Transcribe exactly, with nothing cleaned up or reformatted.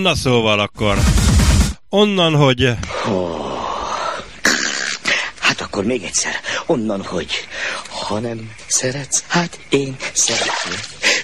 Na szóval akkor onnan, hogy... Oh. Hát akkor még egyszer. Onnan, hogy ha nem szeretsz, hát én szeretlek.